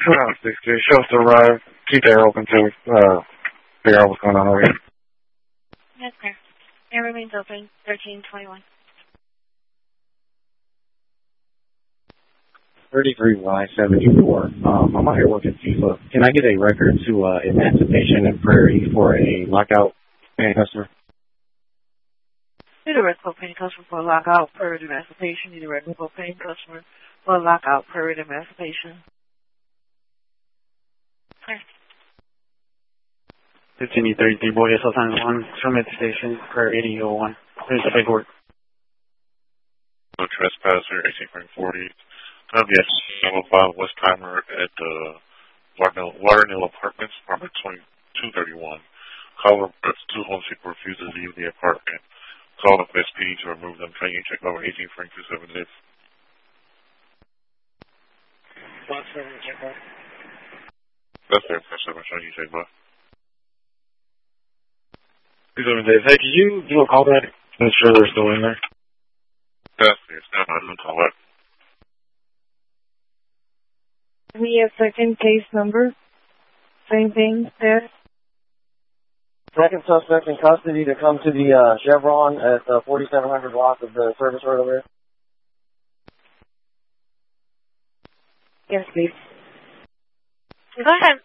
260. Show us to arrive. Keep the air open to figure out what's going on over here. That's clear. Air remains open. 1321. 33Y74. I'm out here working FIFA. Can I get a record to Emancipation and Prairie for a lockout paying customer? Need a red propane customer for a lockout period emancipation. Need a red propane customer for a lockout period emancipation. Clear. 15E33 Boy SL times 1, Summit Station, Prayer 8001. Here's the paperwork. No trespasser, 18.40. Yes, level 5 West Timer at the Watermill Apartments, apartment 2231. Caller reports 2 homeless people refuse to leave the apartment. Call up SP to remove them. Can you check over 18 Frank 276? That's there, Press 7. Can you check both? 276. Hey, can you do a callback? Make sure they're still in there. That's there. Stand by. Don't call back. Give me a second case number. Same thing, there. Second suspect in custody to come to the Chevron at the 4700 block of the service road over there. Yes, please. Go ahead.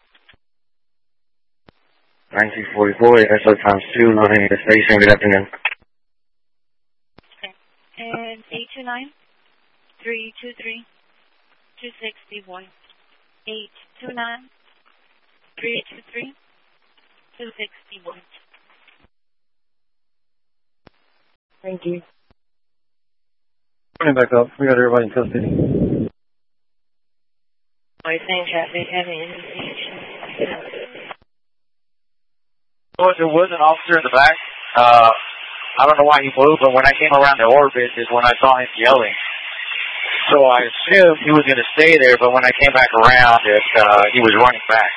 1944, SO times 2, loading at the station. Good afternoon. Okay. And 829 323 261. 829 323 261. Thank you. Coming back up. We got everybody in custody. Are you saying traffic having indication? There was an officer in the back. I don't know why he moved, but when I came around the orbit is when I saw him yelling. So I assumed he was going to stay there, but when I came back around, he was running back.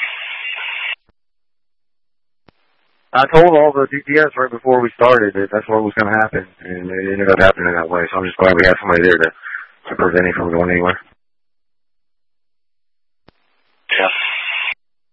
I told all the DPS right before we started that that's what was going to happen, and it ended up happening that way. So I'm just glad we had somebody there to prevent it from going anywhere.